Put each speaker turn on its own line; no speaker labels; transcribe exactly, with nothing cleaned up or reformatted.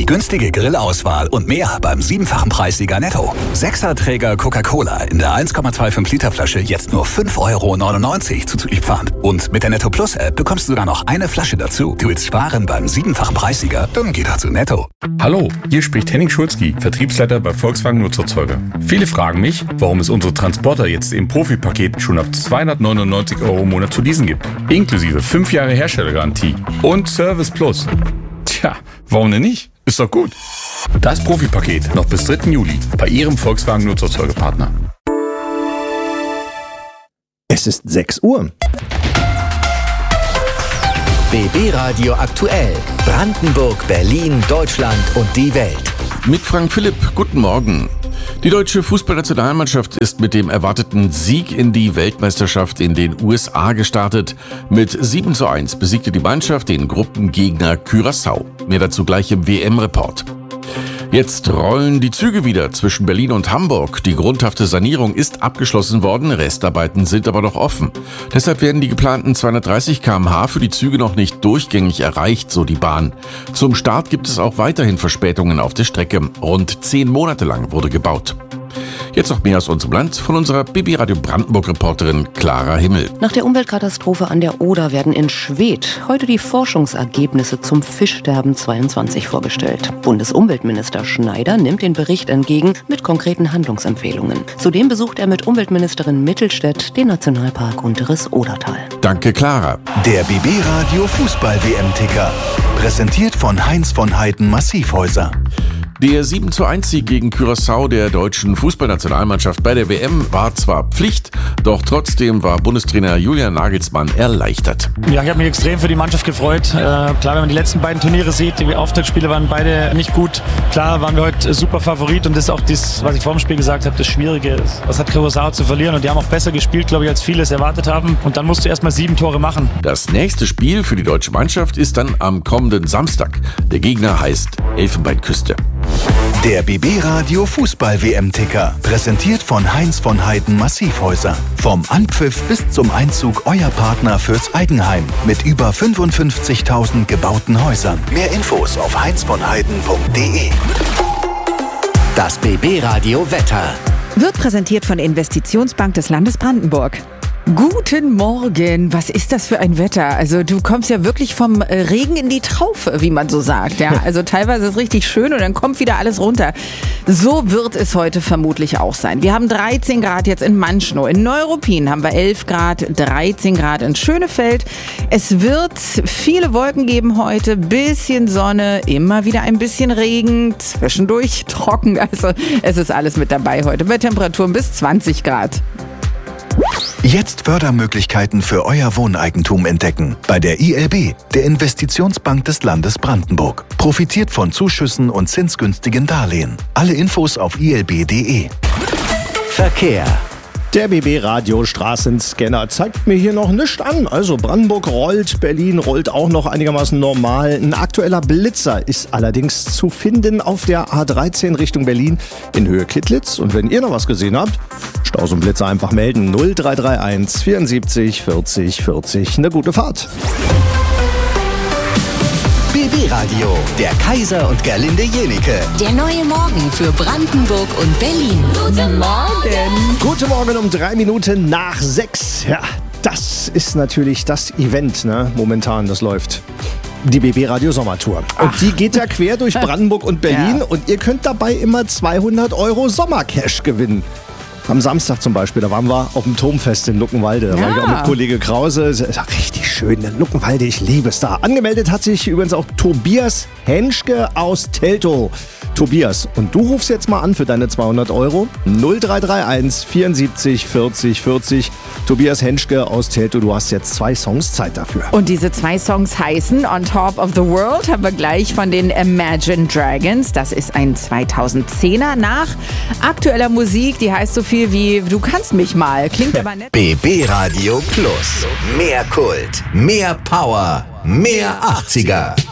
günstige Grillauswahl und mehr beim siebenfachen Preissieger Netto. Sechserträger Coca-Cola in der eins Komma fünfundzwanzig Liter Flasche jetzt nur fünf Euro neunundneunzig zuzüglich Pfand. Und mit der Netto Plus App bekommst du sogar noch eine Flasche dazu. Du willst sparen beim siebenfachen Preissieger? Dann geh doch zu Netto.
Hallo, hier spricht Henning Schulzki, Vertriebsleiter bei Volkswagen Nutzerzeuger. Viele fragen mich, warum es unsere Transporter jetzt im Profi-Paket schon ab zweihundertneunundneunzig Euro im Monat zu leasen gibt. Inklusive fünf Jahre Herstellergarantie und Service Plus. Tja, warum denn nicht? Ist doch gut. Das Profi-Paket noch bis dritten Juli bei Ihrem Volkswagen Nutzerzeugerpartner.
Es ist sechs Uhr.
B B Radio aktuell. Brandenburg, Berlin, Deutschland und die Welt.
Mit Frank Philipp, guten Morgen. Die deutsche Fußballnationalmannschaft ist mit dem erwarteten Sieg in die Weltmeisterschaft in den U S A gestartet. Mit sieben zu eins besiegte die Mannschaft den Gruppengegner Curaçao. Mehr dazu gleich im W M-Report. Jetzt rollen die Züge wieder zwischen Berlin und Hamburg. Die grundhafte Sanierung ist abgeschlossen worden, Restarbeiten sind aber noch offen. Deshalb werden die geplanten zweihundertdreißig Kilometer pro Stunde für die Züge noch nicht durchgängig erreicht, so die Bahn. Zum Start gibt es auch weiterhin Verspätungen auf der Strecke. Rund zehn Monate lang wurde gebaut. Jetzt noch mehr aus unserem Land von unserer B B Radio Brandenburg-Reporterin Clara Himmel.
Nach der Umweltkatastrophe an der Oder werden in Schwedt heute die Forschungsergebnisse zum Fischsterben zweiundzwanzig vorgestellt. Bundesumweltminister Schneider nimmt den Bericht entgegen mit konkreten Handlungsempfehlungen. Zudem besucht er mit Umweltministerin Mittelstädt den Nationalpark Unteres Odertal.
Danke, Clara.
Der B B Radio Fußball-W M-Ticker. Präsentiert von Heinz von Heiden Massivhäuser.
Der sieben zu eins Sieg gegen Curaçao der deutschen Fußballnationalmannschaft bei der W M war zwar Pflicht, doch trotzdem war Bundestrainer Julian Nagelsmann erleichtert.
Ja, ich habe mich extrem für die Mannschaft gefreut. Äh, klar, wenn man die letzten beiden Turniere sieht, die Auftaktspiele waren beide nicht gut. Klar waren wir heute super Favorit und das ist auch das, was ich vor dem Spiel gesagt habe, das Schwierige ist. Was hat Curaçao zu verlieren? Und die haben auch besser gespielt, glaube ich, als viele es erwartet haben. Und dann musst du erst mal sieben Tore machen.
Das nächste Spiel für die deutsche Mannschaft ist dann am kommenden Samstag. Der Gegner heißt Elfenbeinküste.
Der B B Radio Fußball-W M-Ticker. Präsentiert von Heinz von Heiden Massivhäuser. Vom Anpfiff bis zum Einzug euer Partner fürs Eigenheim. Mit über fünfundfünfzigtausend gebauten Häusern. Mehr Infos auf heinz von heiden punkt de.
Das B B Radio Wetter.
Wird präsentiert von der Investitionsbank des Landes Brandenburg. Guten Morgen, was ist das für ein Wetter? Also du kommst ja wirklich vom Regen in die Traufe, wie man so sagt. Ja? Also teilweise ist es richtig schön und dann kommt wieder alles runter. So wird es heute vermutlich auch sein. Wir haben dreizehn Grad jetzt in Manschnow. In Neuruppin haben wir elf Grad, dreizehn Grad in Schönefeld. Es wird viele Wolken geben heute, bisschen Sonne, immer wieder ein bisschen Regen, zwischendurch trocken. Also es ist alles mit dabei heute bei Temperaturen bis zwanzig Grad.
Jetzt Fördermöglichkeiten für euer Wohneigentum entdecken. Bei der I L B, der Investitionsbank des Landes Brandenburg. Profitiert von Zuschüssen und zinsgünstigen Darlehen. Alle Infos auf i l b punkt de.
Verkehr.
Der B B Radio Straßenscanner zeigt mir hier noch nichts an. Also Brandenburg rollt, Berlin rollt auch noch einigermaßen normal. Ein aktueller Blitzer ist allerdings zu finden auf der A dreizehn Richtung Berlin in Höhe Kittlitz. Und wenn ihr noch was gesehen habt, Staus und Blitzer einfach melden. null drei drei eins vierundsiebzig vierzig vierzig. Eine gute Fahrt.
B B Radio, der Kaiser und Gerlinde Jenike.
Der neue Morgen für Brandenburg und Berlin.
Guten Morgen.
Guten Morgen um drei Minuten nach sechs. Ja, das ist natürlich das Event, ne? Momentan, das läuft. Die B B Radio Sommertour. Und Ach. die geht ja quer durch Brandenburg und Berlin. Ja. Und ihr könnt dabei immer zweihundert Euro Sommercash gewinnen. Am Samstag zum Beispiel, da waren wir auf dem Turmfest in Luckenwalde. Da ja. war ich auch mit Kollege Krause. Das ist richtig schön, Luckenwalde, ich liebe es da. Angemeldet hat sich übrigens auch Tobias Henschke aus Teltow. Tobias, und du rufst jetzt mal an für deine zweihundert Euro. null drei drei eins vierundsiebzig vierzig vierzig. Tobias Henschke aus Teltow, du hast jetzt zwei Songs Zeit dafür.
Und diese zwei Songs heißen On Top of the World, haben wir gleich von den Imagine Dragons. Das ist ein zweitausendzehner nach aktueller Musik, die heißt so viel wie Du kannst mich mal. Klingt aber nett.
B B Radio Plus. Mehr Kult, mehr Power, mehr achtziger.